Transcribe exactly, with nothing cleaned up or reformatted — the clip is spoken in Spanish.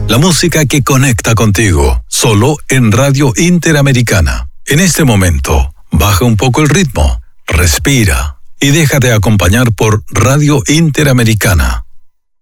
La música que conecta contigo, solo en Radio Interamericana. En este momento, baja un poco el ritmo, respira y déjate acompañar por Radio Interamericana.